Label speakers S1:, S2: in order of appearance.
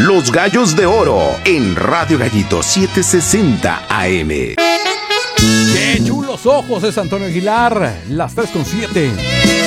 S1: Los Gallos de Oro en Radio Gallito 760 AM.
S2: ¡Qué chulos ojos! Es Antonio Aguilar, las 3:07.